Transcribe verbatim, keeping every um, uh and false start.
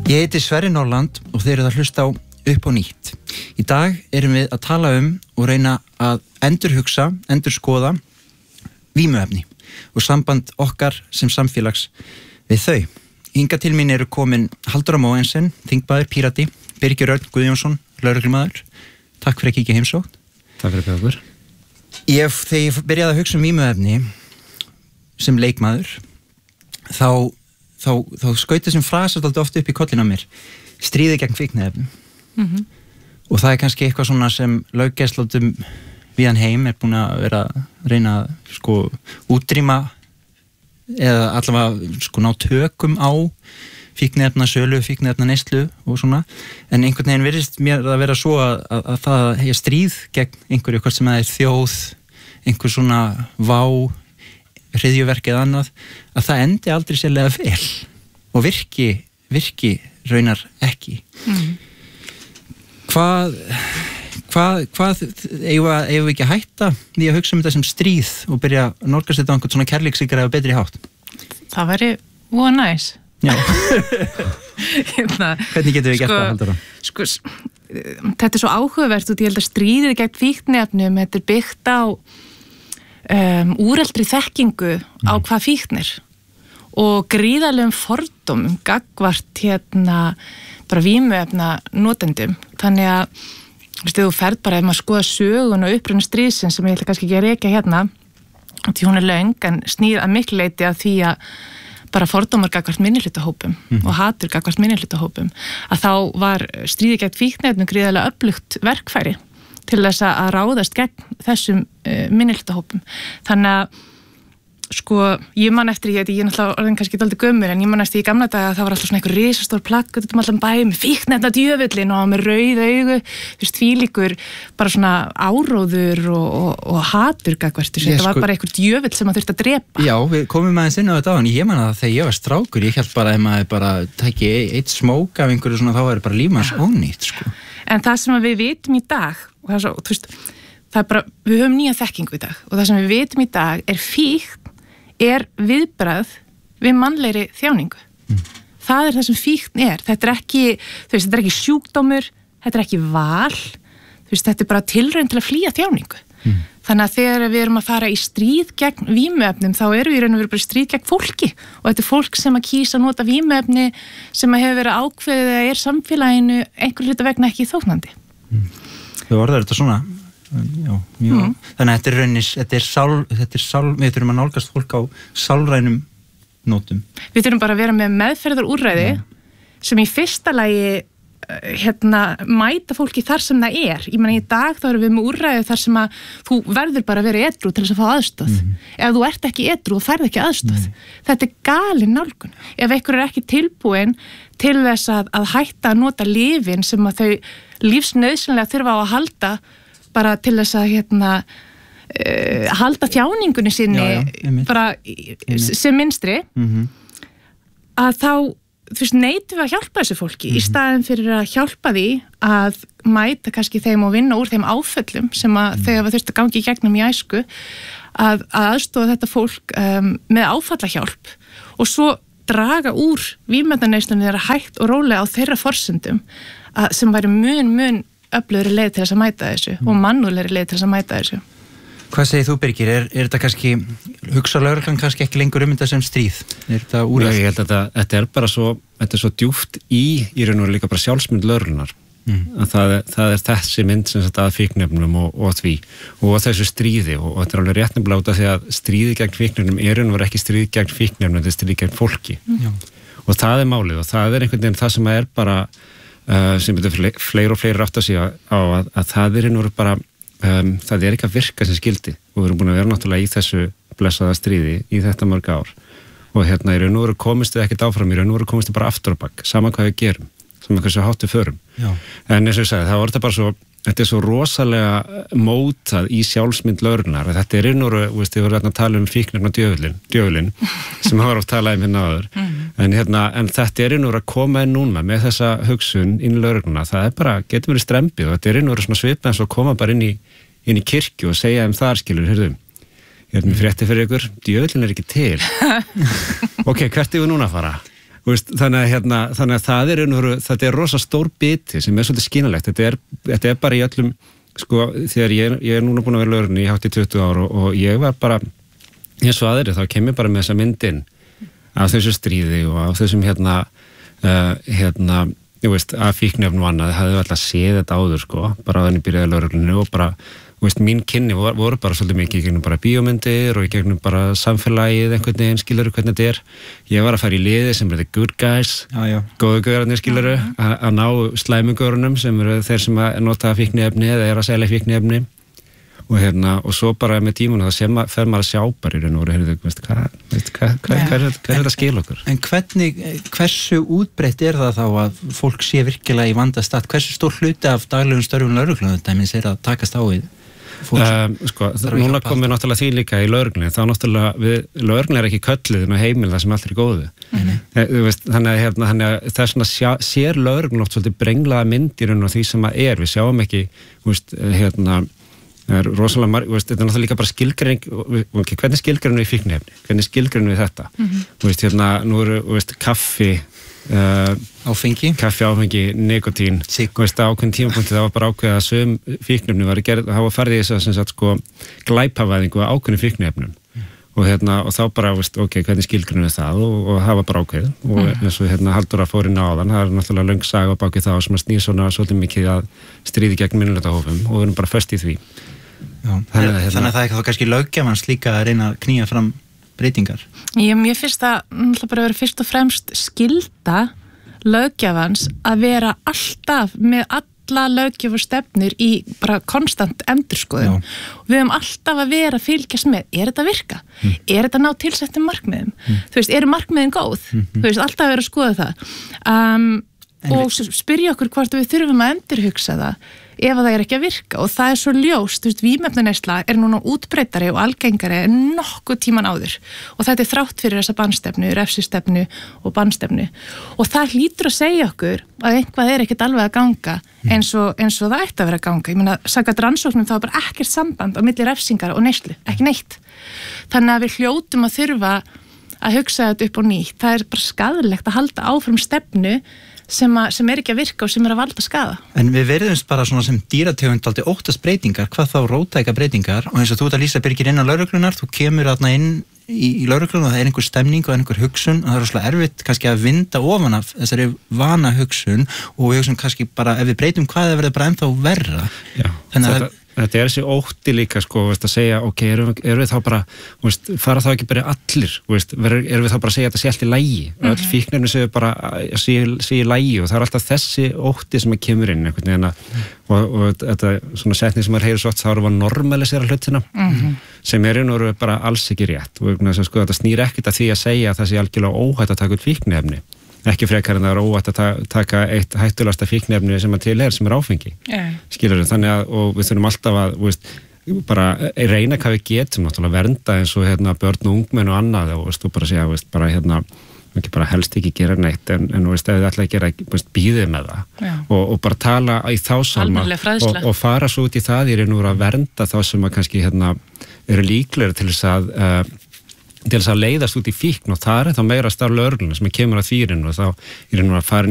Ég heiti Sverrir Norland og þeir eru að hlusta á Upp á nýtt. Í dag erum við að tala um og reyna að endurhugsa, endurskoða vímuefni og samband okkar sem samfélags við þau. Hingað til mín eru komin Halldóra Mogensen, þingmaður, Pírati, Birgir Örn Guðjónsson, lögreglumaður. Takk fyrir að kíkja heimsókn. Takk fyrir að bjóða. Ég, þegar ég byrjaði að hugsa um vímuefni sem leikmaður, þá, þá, þá skaut þessum frasast alltaf oft upp í kollin á mér. Stríði gegn fíkniefnum. Mm-hmm. Og það er kannski eitthvað svona sem löggæslutum víðan heim er búin að vera að reyna að sko útrýma eða allavega sko ná tökum á fíkniefna sölu, fíkniefna neyslu og svona, en einhvern veginn virðist mér að vera svo að, að, að það heyja stríð gegn einhverju, hvort sem það er þjóð, einhver svona vá, hryðjuverk eða annað, að það endi aldrei sérlega vel og virki, virki raunar ekki. Mm. Hvað, hvað, hvað, eigum við ekki að hætta því að hugsa um þetta sem stríð og byrja að nálgast þetta á einhvern svona kærleiksríkara eða betri hátt? Það væri voða næs. Já. hérna, Hvernig getum við gert það, Halldóra? Sko, þetta er svo áhugavert og ég held að stríðið gegn fíkniefnum, þetta er byggt á um, úreldri þekkingu á mm. hvað fíknir og gríðarlegum fordómum gagnvart hérna bara vímuefna notendum. Þannig að, veistu, þú ferð bara ef maður skoða sögun og uppruna stríðsins sem ég ætla kannski ekki að rekja hérna, því hún er löng, en snýr að miklu leyti að því að bara fordómar gagnvart minnihlutahópum mm. og hatur gagnvart minnihlutahópum, að þá var stríði gegn fíkniefnum gríðarlega öflugt verkfæri til þess að ráðast gegn þessum uh, minnihlutahópum. Þannig að sko, ég man eftir, ég, ég er náttúrulega orðin kannski dálítið gömur, en ég man eftir í gamla daga að það var alltaf svona einhver risastór plakkat út um allan bæ með fíkniefna djöfullin og með rauð augu, þú veist, þvílíkur bara svona áróður og, og, og hatur gagnvart, þetta var sko, bara einhver djöfull sem maður þurfti að drepa. Já, við komum aðeins inn á þetta á, en ég man að þegar ég var strákur, ég held bara að maður bara tæki eitt smók af einhverju svona, þá er bara lífmanns ónýtt, sko. En það sem við vitum í dag, og það er svo, þú veist, það er bara, við höfum nýja þekkingu í dag, og það sem við vitum í dag er fíkn er viðbragð við mannlegri þjáningu. Mm. Það er það sem fíkn er. Þetta er ekki, þú veist, þetta er ekki sjúkdómur, þetta er ekki val, þú veist, þetta er bara tilraun til að flýja þjáningu. Mm. Þannig að þegar við erum að fara í stríð gegn vímuefnum, þá erum við í raun og veru bara í stríð gegn fólki og þetta er fólk sem að kýsa að nota vímuefni sem að hefur verið ákveðið að er samfélaginu einhver hluta vegna ekki þóknandi. Mm. Þú orðar þetta svona? Já, mjög. Mm. Þannig að þetta er raunis, þetta er sál, þetta er sál, við þurfum að nálgast fólk á sálrænum nótum. Við þurfum bara að vera með meðferðarúrræði mm. sem í fyrsta lagi hérna mæta fólki þar sem það er. Ég meina í dag þá erum við með úrræði þar sem að þú verður bara að vera edrú til þess að fá aðstoð. Mm. Ef þú ert ekki edrú og færð ekki aðstoð. Mm. Þetta er galin nálgun. Ef einhver er ekki tilbúin til þess að, að hætta að nota lyfin sem að þau lífsnauðsynlega þurfa á að halda bara til þess að hérna uh, halda þjáningunni sinni já, já, bara einmitt. Sem minnstri mm-hmm. að þá þú veist, neitum við að hjálpa þessu fólki mm-hmm. í staðin fyrir að hjálpa því að mæta kannski þeim og vinna úr þeim áföllum sem að mm-hmm. þegar við þurfum að gangi í gegnum í æsku að, að aðstofa þetta fólk um, með áfallahjálp og svo draga úr vímuefnaneyslu þeirra hægt og rólega á þeirra forsendum að, sem væri mun mun öflugri leið til þess að mæta þessu mm. og mannúðlegri leið til þess að mæta þessu. Hvað segir þú, Birgir? Er, er þetta kannski, hugsa lögreglan kannski ekki lengur um þetta sem stríð? Er þetta úrætt? Ég held að þetta, þetta er bara svo, þetta er svo djúpt í, í raun og veru líka bara sjálfsmynd lögreglunar. Mm. Að það, það er þessi mynd sem þetta að fíkniefnum og, og því og þessu stríði og, og þetta er alveg rétt nefnilega út af því að stríði gegn fíkniefnum er raun og veru ekki stríði gegn fíkniefnum, þetta er stríði gegn fólki. Mm. Og það er málið og það er einhvern veginn það sem er bara Uh, sem betur fleiri og fleiri átt að segja á að, að það er nú bara um, það er ekki að virka sem skildi og við erum búin að vera náttúrulega í þessu blessaða stríði í þetta mörg ár og hérna í raun og veru komist við ekkert áfram í raun og veru komist við bara aftur á bak saman hvað við gerum, saman hvað við háttu förum Já. En eins og ég sagði, það var þetta bara svo þetta er svo rosalega mótað í sjálfsmynd lögreglunar. Þetta er inn og veist, við vorum að tala um fíkniefna djöfulin, djöfulin sem hafa oft talað um hérna áður. Mm. En, hérna, en þetta er inn og að koma inn núna með þessa hugsun inn í lögregluna. Það er bara, getur verið strempið og þetta er inn og svona svipað eins og koma bara inn í, inn í kirkju og segja um þar skilur, heyrðu, ég er með frétti fyrir ykkur, djöfulin er ekki til. Ok, hvert er við núna að fara? veist, þannig, að, hérna, þannig að það er einhver, þetta er rosa stór biti sem er svolítið skynalegt, þetta er, þetta er bara í öllum, sko, þegar ég, ég er núna búin að vera lögreglu í hátt í tuttugu ár og, og ég var bara, eins og aðri, þá kem ég bara með þessa myndin af þessu stríði og af þessum hérna, uh, hérna, ég veist, af fíkniefnum og annað, það hefði alltaf séð þetta áður, sko, bara að henni byrjaði lögreglunni og bara, veist, mín kynni voru, voru bara svolítið mikið í gegnum bara bíómyndir og í gegnum bara samfélagið einhvern veginn, skilurðu hvernig þetta er. Ég var að fara í liði sem er the good guys, já, já. góðu gaurarnir, skilurðu, að ná slæmugörunum sem eru þeir sem að nota fíkniefni eða er að selja fíkniefni og hérna, og svo bara með tímuna þá ma fer maður að sjá bara í raun og veru, veist, hvað hva, hva, hva, er þetta skil okkur? En hvernig, hversu útbreytt er það þá að fólk sé virkilega í vandastað? Hversu stór hluti af daglegum störfum lögreglunardæmis er að takast á við? Um, sko, núna komum við náttúrulega því líka í lögreglunni, þá náttúrulega við, lögreglunni er ekki kölluðin og heimil það sem allir er góðu. Mm-hmm. e, veist, þannig að, hérna, þannig að það er svona sjá, sér lögreglunni oft svolítið brenglaða mynd í raun og því sem að er, við sjáum ekki, veist, hérna, það er rosalega marg, veist, þetta er náttúrulega líka bara skilgreining, okay, hvernig skilgreinum við fíkniefni, hvernig skilgreinum við þetta, mm-hmm. veist, hérna, nú eru, veist, kaffi, Uh, áfengi, kaffi, áfengi, nikotín veist, ákveðin tímapunkti það var bara ákveð að sögum fíknefni var að gera, það var farið í þess að sem sagt sko glæpavæðingu á ákveðin fíknefnum mm. og hérna, og þá bara, veist, ok, hvernig skilgrunum við það og, og það var bara ákveð og mm. eins og hérna Halldóra fór inn á áðan, það er náttúrulega löng saga á baki það sem að snýr svona svolítið mikið að stríði gegn minnihlutahópum og við erum bara föst í því. Já, þannig, að, hérna, þannig að það er þá kannski löggjafans líka að reyna að knýja fram breytingar. Ég, mér finnst það náttúrulega bara að vera fyrst og fremst skylda löggjafans að vera alltaf með alla löggjafarstefnur í bara konstant endurskoðun. Og við höfum alltaf að vera að fylgjast með, er þetta að virka? Mm. Er þetta að ná tilsettum markmiðum? Mm. Þú veist, eru markmiðin góð? Mm-hmm. Þú veist, alltaf að vera að skoða það. Um, og við... spyrja okkur hvort við þurfum að endurhugsa það ef það er ekki að virka og það er svo ljóst, þú veist, vímuefnaneysla er núna útbreyttari og algengari en nokkuð tíman áður og þetta er þrátt fyrir þessa bannstefnu, refsistefnu og bannstefnu og það hlýtur að segja okkur að einhvað er ekkert alveg að ganga eins og, eins og það ætti að vera að ganga. Ég meina, samkvæmt rannsóknum þá er bara ekkert samband á milli refsingar og neyslu, ekki neitt. Þannig að við hljótum að þurfa að hugsa þetta upp og nýtt. Það er bara skaðlegt að halda áfram stefnu Sem, a, sem er ekki að virka og sem er að valda skaða. En við verðumst bara svona sem dýrategund aldrei óttast breytingar, hvað þá róttæka breytingar og eins og þú ert að lýsa Birgir inn á lögreglunar, þú kemur þarna inn í, í lögreglun og það er einhver stemning og einhver hugsun og það er rosalega erfitt kannski að vinda ofan af þessari vana hugsun og við hugsun kannski bara ef við breytum hvað það verður bara ennþá verra. Já, þannig að þetta er þessi ótti líka sko, veist, að segja, ok, erum við, erum við þá bara veist, fara þá ekki bara allir veist, erum við þá bara að segja að þetta sé allt í lægi mm-hmm. öll fíknefni séu bara sé, sé í lægi og það er alltaf þessi ótti sem að kemur inn einhvern veginn að og, og þetta svona setning sem maður heyrir svo oft þá erum við að normalisera hlutina mm-hmm. sem er einu og bara alls ekki rétt og sko, þetta snýr ekkert að því að segja að það sé algjörlega óhætt að taka út fíknefni ekki frekar en það er óvægt að taka eitt hættulasta fíknefni sem að til er sem er áfengi yeah. skilur við, þannig að og við þurfum alltaf að veist, bara reyna hvað við getum náttúrulega vernda eins og hérna, börn og ungmenn og annað og veist, bara segja, veist, bara hérna ekki bara helst ekki gera neitt en, en veist, ef þið ætla að gera, veist, býðið með það yeah. og, og bara tala í þá salma og, og fara svo út í það í raun og veru að vernda þá sem að kannski hérna, eru líklegir til þess að uh, til þess að leiðast út í fíkn og það er þá meira starf lögreglunnar sem kemur að þýrinu og þá er hann að fara